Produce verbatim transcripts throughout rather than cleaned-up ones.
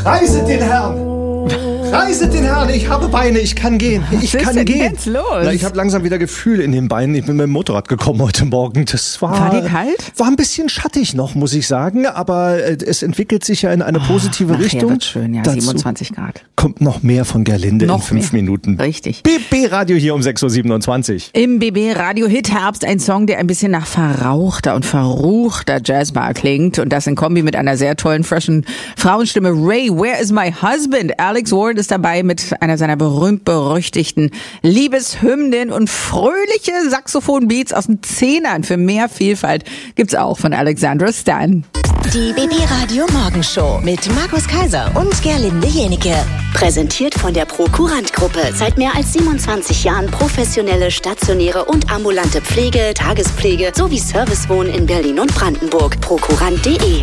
Preiset den Herrn! Preiset den Herrn, ich habe Beine, ich kann gehen. Ich Was kann ist denn gehen. jetzt los? Na, ich habe langsam wieder Gefühl in den Beinen. Ich bin mit dem Motorrad gekommen heute Morgen. Das war, War dir kalt? War ein bisschen schattig noch, muss ich sagen. Aber äh, es entwickelt sich ja in eine positive Nachher Richtung. wird's schön, ja, Dazu siebenundzwanzig Grad. Kommt noch mehr von Gerlinde Noch in fünf mehr. Minuten. Richtig. B B-Radio hier um sechs Uhr siebenundzwanzig. Im B B Radio Hit Herbst ein Song, der ein bisschen nach verrauchter und verruchter Jazzbar klingt. Und das in Kombi mit einer sehr tollen, freshen Frauenstimme. Ray, Where is my husband? Alex Ward ist dabei mit einer seiner berühmt-berüchtigten Liebeshymnen und fröhliche Saxophon-Beats aus den Zehnern. Für mehr Vielfalt gibt's auch von Alexandra Stan. Die B B Radio Morgenshow mit Markus Kaiser und Gerlinde Jenike. Präsentiert von der Prokurant Gruppe. Seit mehr als siebenundzwanzig Jahren professionelle, stationäre und ambulante Pflege, Tagespflege sowie Servicewohnen in Berlin und Brandenburg. prokurant punkt de.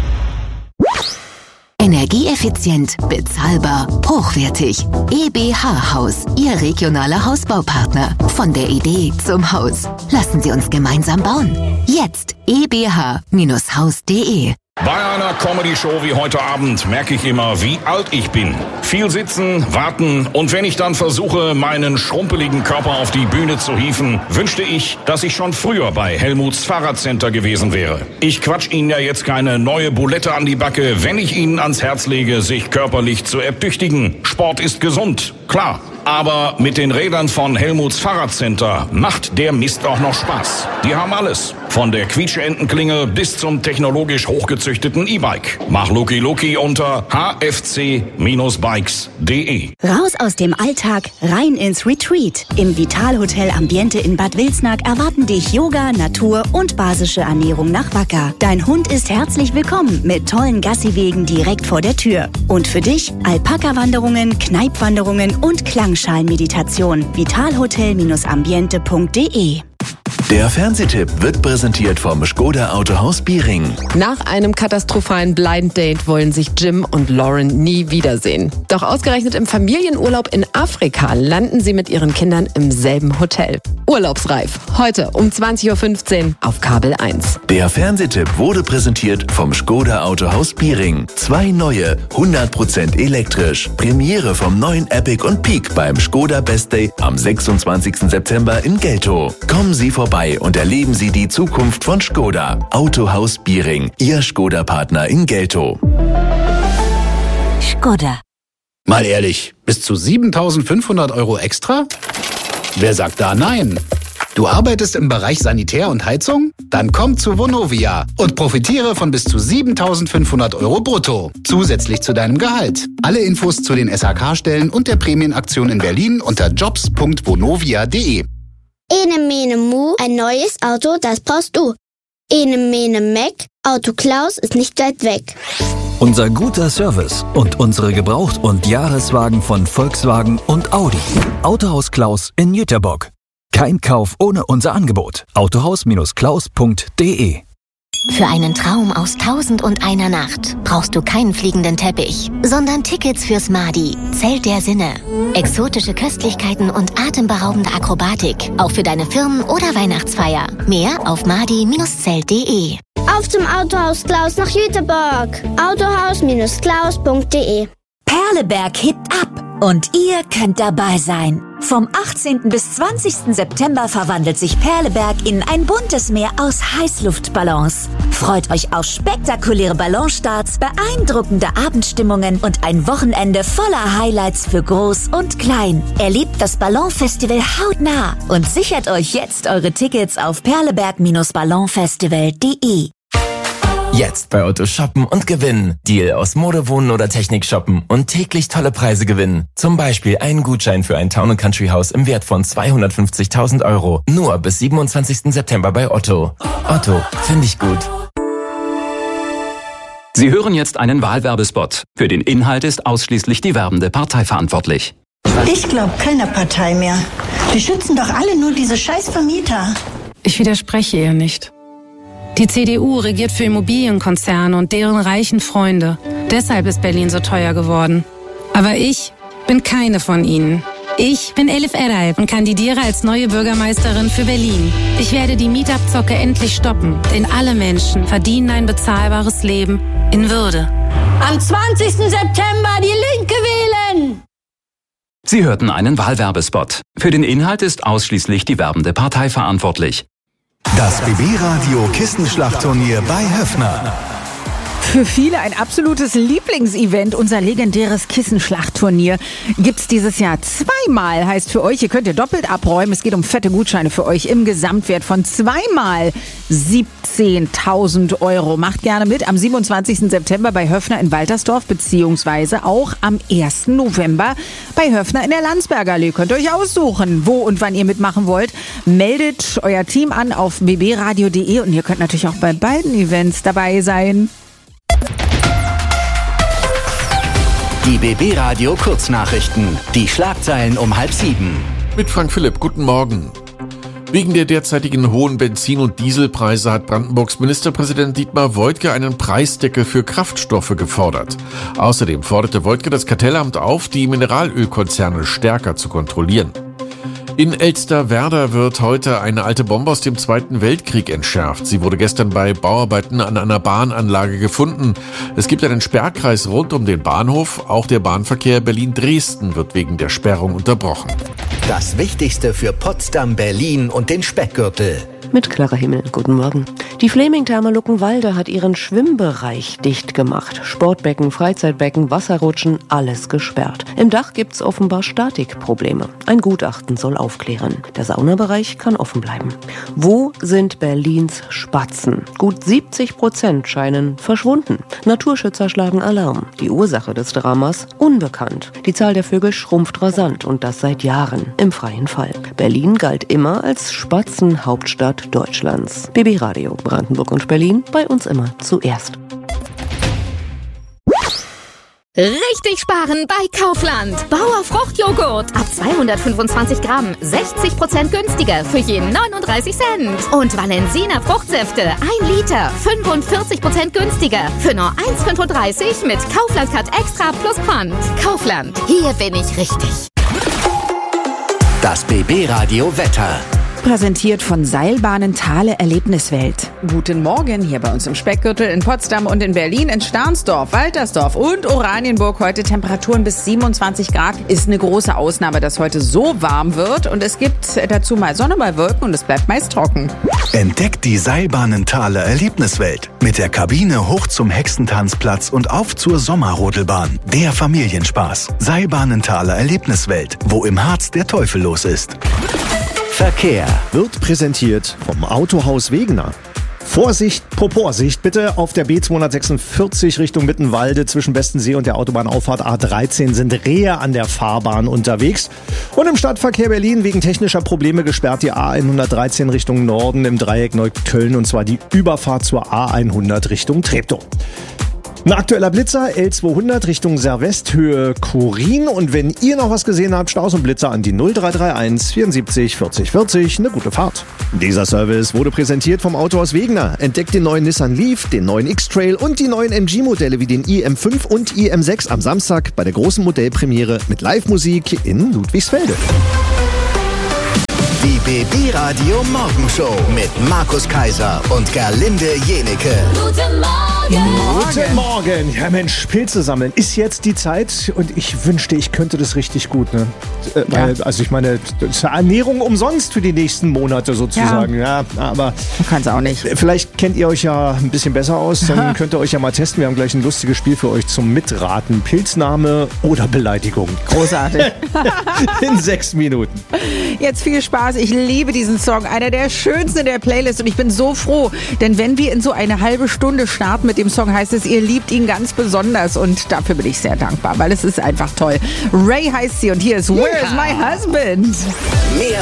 Energieeffizient, bezahlbar, hochwertig. E B H Haus, Ihr regionaler Hausbaupartner. Von der Idee zum Haus. Lassen Sie uns gemeinsam bauen. Jetzt e b h Bindestrich haus punkt de. Bei einer Comedy-Show wie heute Abend merke ich immer, wie alt ich bin. Viel sitzen, warten und wenn ich dann versuche, meinen schrumpeligen Körper auf die Bühne zu hieven, wünschte ich, dass ich schon früher bei Helmuts Fahrradcenter gewesen wäre. Ich quatsch Ihnen ja jetzt keine neue Bulette an die Backe, wenn ich Ihnen ans Herz lege, sich körperlich zu ertüchtigen. Sport ist gesund, klar. Aber mit den Rädern von Helmuts Fahrradcenter macht der Mist auch noch Spaß. Die haben alles. Von der Quietscheentenglinge bis zum technologisch hochgezüchteten E-Bike. Mach Luki Luki unter h f c Bindestrich bikes punkt de. Raus aus dem Alltag, rein ins Retreat. Im Vitalhotel Ambiente in Bad Wilsnack erwarten dich Yoga, Natur und basische Ernährung nach Wacker. Dein Hund ist herzlich willkommen mit tollen Gassiwegen direkt vor der Tür. Und für dich Alpaka-Wanderungen, Kneipwanderungen und Klangschalenmeditation. vitalhotel Ambiente punkt de. Der Fernsehtipp wird präsentiert vom Škoda Autohaus Biering. Nach einem katastrophalen Blind Date wollen sich Jim und Lauren nie wiedersehen. Doch ausgerechnet im Familienurlaub in Afrika landen sie mit ihren Kindern im selben Hotel. Urlaubsreif. Heute um zwanzig Uhr fünfzehn auf Kabel eins. Der Fernsehtipp wurde präsentiert vom Škoda Autohaus Biering. Zwei neue, hundert Prozent elektrisch. Premiere vom neuen Epic und Peak beim Škoda Best Day am sechsundzwanzigsten September in Geltow. Kommen Sie vorbei und erleben Sie die Zukunft von Škoda. Autohaus Biering, Ihr Škoda-Partner in Geltow. Škoda. Mal ehrlich, bis zu siebentausendfünfhundert Euro extra? Wer sagt da nein? Du arbeitest im Bereich Sanitär und Heizung? Dann komm zu Vonovia und profitiere von bis zu siebentausendfünfhundert Euro brutto. Zusätzlich zu deinem Gehalt. Alle Infos zu den S H K-Stellen und der Prämienaktion in Berlin unter jobs punkt vonovia punkt de. Ene Mene Mu, ein neues Auto, das brauchst du. Ene Mene Mac, Auto Klaus ist nicht weit weg. Unser guter Service und unsere Gebraucht- und Jahreswagen von Volkswagen und Audi. Autohaus Klaus in Jüterbock. Kein Kauf ohne unser Angebot. autohaus Bindestrich klaus punkt de. Für einen Traum aus tausend und einer Nacht brauchst du keinen fliegenden Teppich, sondern Tickets fürs Madi, Zelt der Sinne. Exotische Köstlichkeiten und atemberaubende Akrobatik, auch für deine Firmen- oder Weihnachtsfeier. Mehr auf madi Bindestrich zelt punkt de. Auf zum Autohaus Klaus nach Jüterbock. autohaus Bindestrich klaus punkt de. Perleberg hebt ab und ihr könnt dabei sein. Vom achtzehnten bis zwanzigsten September verwandelt sich Perleberg in ein buntes Meer aus Heißluftballons. Freut euch auf spektakuläre Ballonstarts, beeindruckende Abendstimmungen und ein Wochenende voller Highlights für Groß und Klein. Erlebt das Ballonfestival hautnah und sichert euch jetzt eure Tickets auf perleberg Bindestrich ballonfestival punkt de. Jetzt bei Otto shoppen und gewinnen. Deal aus Mode, Wohnen oder Technik shoppen und täglich tolle Preise gewinnen. Zum Beispiel einen Gutschein für ein Town and Country Haus im Wert von zweihundertfünfzigtausend Euro. Nur bis siebenundzwanzigsten September bei Otto. Otto, finde ich gut. Sie hören jetzt einen Wahlwerbespot. Für den Inhalt ist ausschließlich die werbende Partei verantwortlich. Ich glaube keiner Partei mehr. Die schützen doch alle nur diese scheiß Vermieter. Ich widerspreche ihr nicht. Die C D U regiert für Immobilienkonzerne und deren reichen Freunde. Deshalb ist Berlin so teuer geworden. Aber ich bin keine von ihnen. Ich bin Elif Eray und kandidiere als neue Bürgermeisterin für Berlin. Ich werde die Mietabzocke endlich stoppen, denn alle Menschen verdienen ein bezahlbares Leben in Würde. Am zwanzigsten September die Linke wählen! Sie hörten einen Wahlwerbespot. Für den Inhalt ist ausschließlich die werbende Partei verantwortlich. Das B B-Radio Kissenschlachtturnier bei Höffner. Für viele ein absolutes Lieblingsevent. Unser legendäres Kissenschlachtturnier gibt's dieses Jahr zweimal. Heißt für euch, ihr könnt ihr doppelt abräumen. Es geht um fette Gutscheine für euch im Gesamtwert von zweimal siebzehntausend Euro. Macht gerne mit am siebenundzwanzigsten September bei Höffner in Waltersdorf beziehungsweise auch am ersten November bei Höffner in der Landsberger Allee. Könnt ihr euch aussuchen, wo und wann ihr mitmachen wollt. Meldet euer Team an auf b b radio punkt d e und ihr könnt natürlich auch bei beiden Events dabei sein. Die B B-Radio Kurznachrichten. Die Schlagzeilen um halb sieben. Mit Frank Philipp, guten Morgen. Wegen der derzeitigen hohen Benzin- und Dieselpreise hat Brandenburgs Ministerpräsident Dietmar Woidke einen Preisdeckel für Kraftstoffe gefordert. Außerdem forderte Woidke das Kartellamt auf, die Mineralölkonzerne stärker zu kontrollieren. In Elsterwerda wird heute eine alte Bombe aus dem Zweiten Weltkrieg entschärft. Sie wurde gestern bei Bauarbeiten an einer Bahnanlage gefunden. Es gibt einen Sperrkreis rund um den Bahnhof. Auch der Bahnverkehr Berlin-Dresden wird wegen der Sperrung unterbrochen. Das Wichtigste für Potsdam, Berlin und den Speckgürtel. Mit Clara Himmel, guten Morgen. Die Fleming-Therme Luckenwalde hat ihren Schwimmbereich dicht gemacht. Sportbecken, Freizeitbecken, Wasserrutschen, alles gesperrt. Im Dach gibt's offenbar Statikprobleme. Ein Gutachten soll aufklären. Der Saunabereich kann offen bleiben. Wo sind Berlins Spatzen? Gut siebzig Prozent scheinen verschwunden. Naturschützer schlagen Alarm. Die Ursache des Dramas unbekannt. Die Zahl der Vögel schrumpft rasant und das seit Jahren im freien Fall. Berlin galt immer als Spatzenhauptstadt Deutschlands. B B-Radio Brandenburg und Berlin, bei uns immer zuerst. Richtig sparen bei Kaufland. Bauer Fruchtjoghurt ab zweihundertfünfundzwanzig Gramm, sechzig Prozent günstiger für je neununddreißig Cent. Und Valensina Fruchtsäfte ein Liter, fünfundvierzig Prozent günstiger für nur eins Komma fünfunddreißig mit Kaufland Cut Extra plus Pfand. Kaufland, hier bin ich richtig. Das B B-Radio Wetter. Präsentiert von Seilbahnen Thale Erlebniswelt. Guten Morgen hier bei uns im Speckgürtel in Potsdam und in Berlin, in Stahnsdorf, Waltersdorf und Oranienburg. Heute Temperaturen bis siebenundzwanzig Grad. Ist eine große Ausnahme, dass heute so warm wird. Und es gibt dazu mal Sonne, mal Wolken und es bleibt meist trocken. Entdeckt die Seilbahnen Thale Erlebniswelt. Mit der Kabine hoch zum Hexentanzplatz und auf zur Sommerrodelbahn. Der Familienspaß. Seilbahnen Thale Erlebniswelt. Wo im Harz der Teufel los ist. Verkehr wird präsentiert vom Autohaus Wegener. Vorsicht, Proporsicht bitte, auf der B zweihundertsechsundvierzig Richtung Mittenwalde zwischen Bestensee und der Autobahnauffahrt A dreizehn sind Rehe an der Fahrbahn unterwegs. Und im Stadtverkehr Berlin wegen technischer Probleme gesperrt die A hundertdreizehn Richtung Norden im Dreieck Neukölln und zwar die Überfahrt zur A hundert Richtung Treptow. Ein aktueller Blitzer, L zweihundert Richtung Servest, Höhe Kurin. Und wenn ihr noch was gesehen habt, Staus und Blitzer an die null drei drei eins vierundsiebzig vierzig vierzig. Eine gute Fahrt. Dieser Service wurde präsentiert vom Autohaus Wegener. Entdeckt den neuen Nissan Leaf, den neuen X-Trail und die neuen M G-Modelle wie den i M fünf und i M sechs am Samstag bei der großen Modellpremiere mit Live-Musik in Ludwigsfelde. Die B B-Radio Morgenshow mit Markus Kaiser und Gerlinde Jenecke. Guten Morgen. Guten Morgen. Ja Mensch, Pilze sammeln ist jetzt die Zeit und ich wünschte, ich könnte das richtig gut. Ne? Äh, weil, Ja. Also ich meine, das ist Ernährung umsonst für die nächsten Monate sozusagen. Ja, aber du kannst auch nicht. Vielleicht kennt ihr euch ja ein bisschen besser aus, dann könnt ihr euch ja mal testen. Wir haben gleich ein lustiges Spiel für euch zum Mitraten. Pilzname oder Beleidigung. Großartig. In sechs Minuten. Jetzt viel Spaß. Ich liebe diesen Song. Einer der schönsten in der Playlist. Und ich bin so froh. Denn wenn wir in so eine halbe Stunde starten mit dem Song, heißt es, ihr liebt ihn ganz besonders. Und dafür bin ich sehr dankbar, weil es ist einfach toll. Ray heißt sie und hier ist Where's My Husband? Mehr